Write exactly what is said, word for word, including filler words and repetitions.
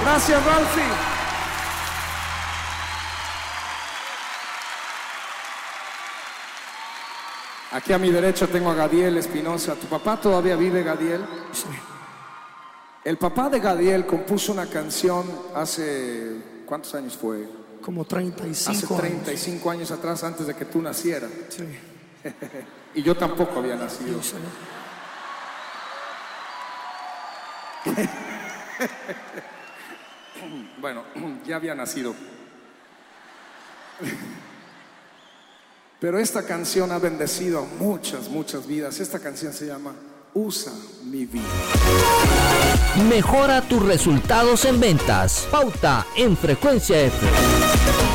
Gracias, Ralphie. Aquí a mi derecha tengo a Gadiel Espinosa. ¿Tu papá todavía vive, Gadiel? Sí. El papá de Gadiel compuso una canción hace... ¿Cuántos años fue? Como treinta y cinco Hace años. treinta y cinco años atrás, antes de que tú nacieras. Sí. Y yo tampoco había nacido. Yo sé. Bueno, ya había nacido. Pero esta canción ha bendecido a muchas, muchas vidas. Esta canción se llama Usa mi vida. Mejora tus resultados en ventas. Pauta en Frecuencia F.